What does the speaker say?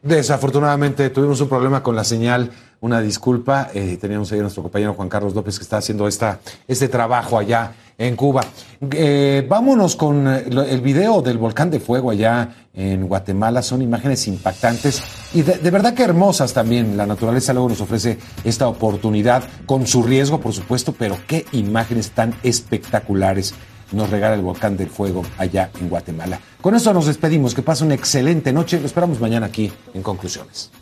Desafortunadamente tuvimos un problema con la señal, una disculpa. Teníamos ahí a nuestro compañero Juan Carlos López que está haciendo este trabajo allá en Cuba. Vámonos con el video del volcán de fuego allá en Guatemala. Son imágenes impactantes y de verdad que hermosas también. La naturaleza luego nos ofrece esta oportunidad con su riesgo, por supuesto, pero qué imágenes tan espectaculares nos regala el volcán del fuego allá en Guatemala. Con esto nos despedimos. Que pase una excelente noche. Lo esperamos mañana aquí en Conclusiones.